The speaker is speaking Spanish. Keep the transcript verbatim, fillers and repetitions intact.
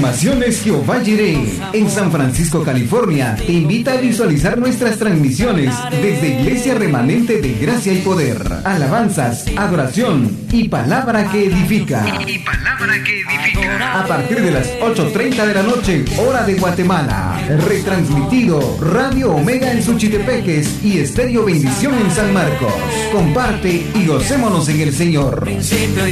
Confirmaciones Jehová Jireh en San Francisco, California, te invita a visualizar nuestras transmisiones desde Iglesia Remanente de Gracia y Poder. Alabanzas, adoración y palabra que edifica. Y palabra que edifica. A partir de las ocho treinta de la noche, hora de Guatemala. Retransmitido Radio Omega en Suchitepeques y Estéreo Bendición en San Marcos. Comparte y gocémonos en el Señor. Principio y